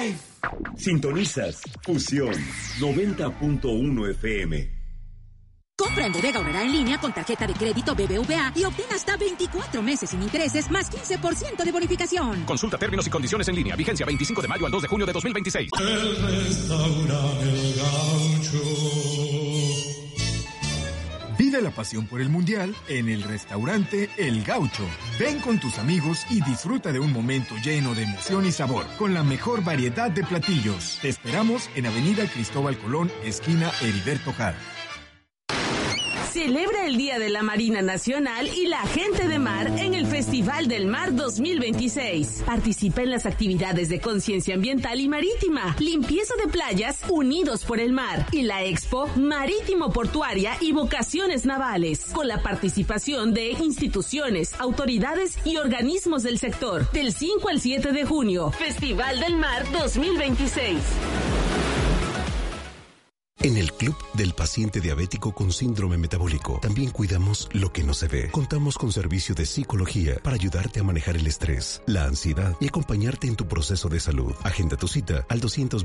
Sintonizas Fusión 90.1 FM. Compra en Bodega Aurrerá en línea con tarjeta de crédito BBVA y obtén hasta 24 meses sin intereses más 15% de bonificación. Consulta términos y condiciones en línea. Vigencia 25 de mayo al 2 de junio de 2026. El restaurante El Gaucho. Vive la pasión por el Mundial en el restaurante El Gaucho. Ven con tus amigos y disfruta de un momento lleno de emoción y sabor, con la mejor variedad de platillos. Te esperamos en Avenida Cristóbal Colón, esquina Heriberto Jara. Celebra el Día de la Marina Nacional y la Gente de Mar en el Festival del Mar 2026. Participa en las actividades de conciencia ambiental y marítima, limpieza de playas, Unidos por el Mar y la Expo Marítimo Portuaria y Vocaciones Navales, con la participación de instituciones, autoridades y organismos del sector. Del 5 al 7 de junio, Festival del Mar 2026. En el Club del Paciente Diabético con Síndrome Metabólico también cuidamos lo que no se ve. Contamos con servicio de psicología para ayudarte a manejar el estrés, la ansiedad y acompañarte en tu proceso de salud. Agenda tu cita al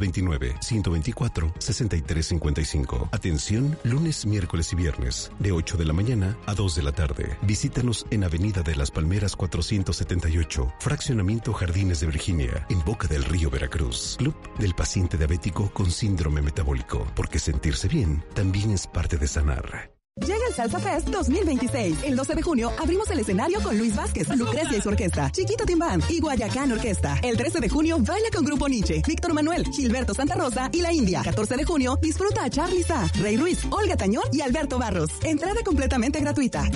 229-124-6355. Atención lunes, miércoles y viernes de 8 de la mañana a 2 de la tarde. Visítanos en Avenida de las Palmeras 478, Fraccionamiento Jardines de Virginia, en Boca del Río, Veracruz. Club del Paciente Diabético con Síndrome Metabólico, porque sentirse bien también es parte de sanar. Llega el Salsa Fest 2026. El 12 de junio abrimos el escenario con Luis Vázquez, Lucrecia y su orquesta, Chiquito Tim Band y Guayacán Orquesta. El 13 de junio baila con Grupo Nietzsche, Víctor Manuel, Gilberto Santa Rosa y La India. 14 de junio disfruta a Charly Sa, Rey Ruiz, Olga Tañón y Alberto Barros. Entrada completamente gratuita.